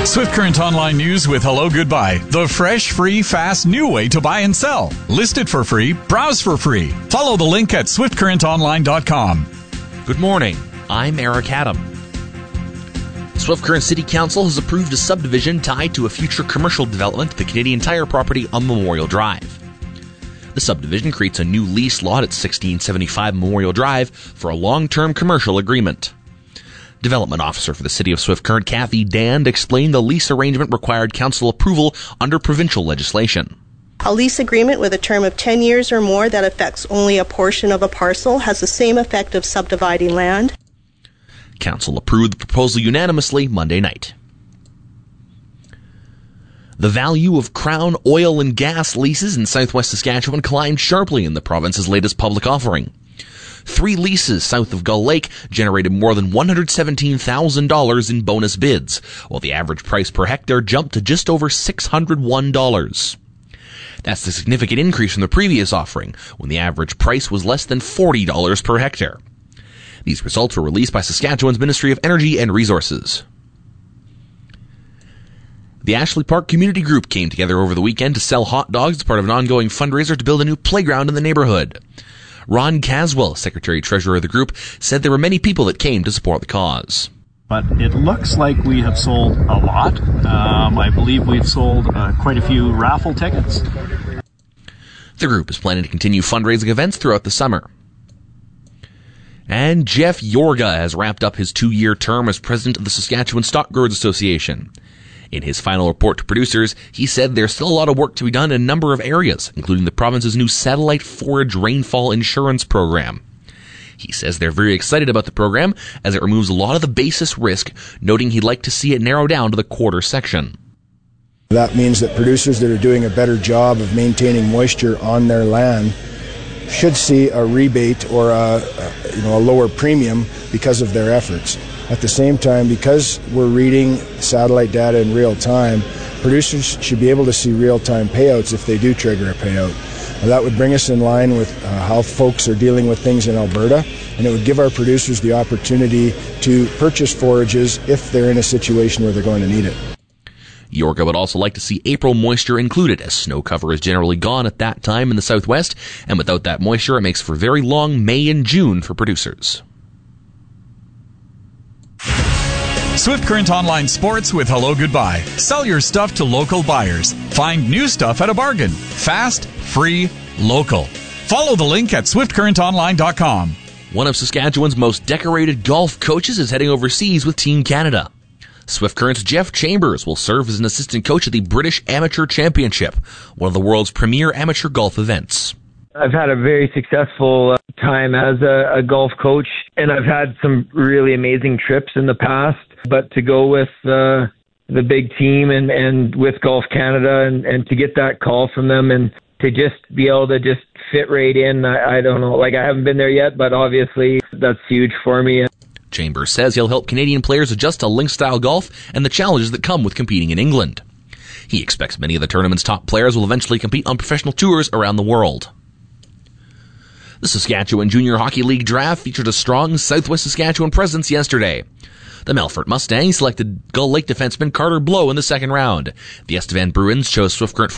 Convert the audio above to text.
Swift Current Online News with Hello Goodbye. The fresh, free, fast, new way to buy and sell. List it for free. Browse for free. Follow the link at swiftcurrentonline.com. Good morning. I'm Eric Adam. Swift Current City Council has approved a subdivision tied to a future commercial development, the Canadian Tire property on Memorial Drive. The subdivision creates a new lease lot at 1675 Memorial Drive for a long-term commercial agreement. Development Officer for the City of Swift Current, Kathy Dand, explained the lease arrangement required council approval under provincial legislation. A lease agreement with a term of 10 years or more that affects only a portion of a parcel has the same effect of subdividing land. Council approved the proposal unanimously Monday night. The value of Crown oil and gas leases in southwest Saskatchewan climbed sharply in the province's latest public offering. 3 leases south of Gull Lake generated more than $117,000 in bonus bids, while the average price per hectare jumped to just over $601. That's a significant increase from the previous offering, when the average price was less than $40 per hectare. These results were released by Saskatchewan's Ministry of Energy and Resources. The Ashley Park Community Group came together over the weekend to sell hot dogs as part of an ongoing fundraiser to build a new playground in the neighborhood. Ron Caswell, Secretary-Treasurer of the group, said there were many people that came to support the cause. But it looks like we have sold a lot. I believe we've sold quite a few raffle tickets. The group is planning to continue fundraising events throughout the summer. And Jeff Yorga has wrapped up his 2-year term as president of the Saskatchewan Stock Growers Association. In his final report to producers, he said there's still a lot of work to be done in a number of areas, including the province's new satellite forage rainfall insurance program. He says they're very excited about the program, as it removes a lot of the basis risk, noting he'd like to see it narrow down to the quarter section. That means that producers that are doing a better job of maintaining moisture on their land should see a rebate or a lower premium because of their efforts. At the same time, because we're reading satellite data in real time, producers should be able to see real-time payouts if they do trigger a payout. That would bring us in line with how folks are dealing with things in Alberta, and it would give our producers the opportunity to purchase forages if they're in a situation where they're going to need it. Yorga would also like to see April moisture included, as snow cover is generally gone at that time in the southwest, and without that moisture, it makes for very long May and June for producers. Swift Current Online Sports with Hello Goodbye. Sell your stuff to local buyers. Find new stuff at a bargain. Fast, free, local. Follow the link at swiftcurrentonline.com. One of Saskatchewan's most decorated golf coaches is heading overseas with Team Canada. Swift Current's Jeff Chambers will serve as an assistant coach at the British Amateur Championship, one of the world's premier amateur golf events. I've had a very successful time as a golf coach, and I've had some really amazing trips in the past. But to go with the big team and with Golf Canada and to get that call from them and to just be able to just fit right in, I don't know. Like, I haven't been there yet, but obviously that's huge for me. Chambers says he'll help Canadian players adjust to link-style golf and the challenges that come with competing in England. He expects many of the tournament's top players will eventually compete on professional tours around the world. The Saskatchewan Junior Hockey League draft featured a strong Southwest Saskatchewan presence yesterday. The Melfort Mustangs selected Gull Lake defenseman Carter Blow in the second round. The Estevan Bruins chose Swift Current